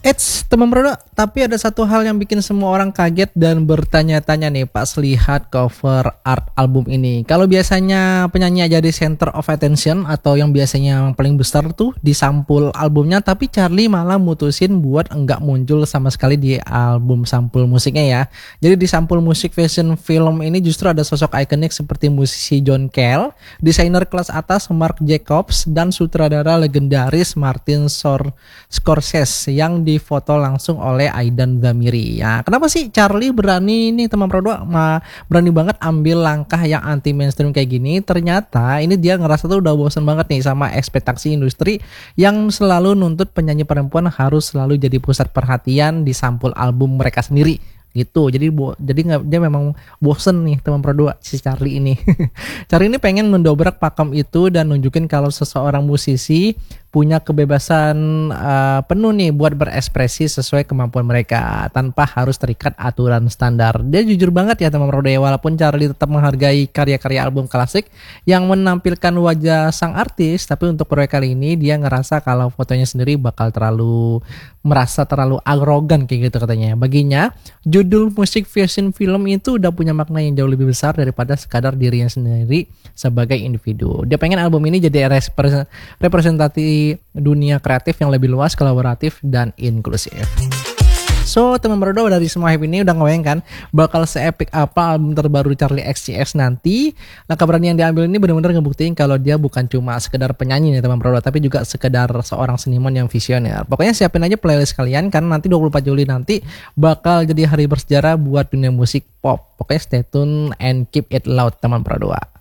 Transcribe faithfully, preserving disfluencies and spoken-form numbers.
Eits, teman bro, tapi ada satu hal yang bikin semua orang kaget dan bertanya-tanya nih pas lihat cover art album ini. Kalau biasanya penyanyi jadi center of attention atau yang biasanya yang paling besar tuh di sampul albumnya, tapi Charlie malah mutusin buat enggak muncul sama sekali di album sampul musiknya ya. Jadi di sampul musik fashion film ini justru ada sosok ikonik seperti musisi John Cale, desainer kelas atas Marc Jacobs, dan sutradara legendaris Martin Sor- Scorsese yang difoto langsung oleh Aidan Zamiri. Ya, kenapa sih Charlie berani nih teman produk berani banget ambil langkah yang anti mainstream kayak gini? Ternyata ini dia ngerasa tuh udah bosan banget nih sama ekspektasi industri yang selalu nuntut penyanyi perempuan harus selalu jadi pusat perhatian di sampul album mereka sendiri gitu. Jadi bo, jadi nggak, dia memang bosen nih teman produk si Charlie ini. Charlie ini pengen mendobrak pakem itu dan nunjukin kalau seseorang musisi punya kebebasan uh, penuh nih buat berekspresi sesuai kemampuan mereka tanpa harus terikat aturan standar. Dia jujur banget ya teman produk, walaupun Charlie tetap menghargai karya-karya album klasik yang menampilkan wajah sang artis, tapi untuk proyek kali ini dia ngerasa kalau fotonya sendiri bakal terlalu merasa terlalu arogan kayak gitu katanya. Baginya judul musik fashion film itu udah punya makna yang jauh lebih besar daripada sekadar dirinya sendiri sebagai individu. Dia pengen album ini jadi representasi dunia kreatif yang lebih luas, kolaboratif, dan inklusif. So teman berdua, dari semua hype ini udah ngebayangkan bakal se-epic apa album terbaru Charlie X C X nanti. Langkah berani yang diambil ini benar-benar ngebuktiin kalau dia bukan cuma sekedar penyanyi nih teman berdua, tapi juga sekedar seorang seniman yang visioner. Pokoknya siapin aja playlist kalian karena nanti dua puluh empat Juli nanti bakal jadi hari bersejarah buat dunia musik pop. Pokoknya stay tune and keep it loud teman berdua.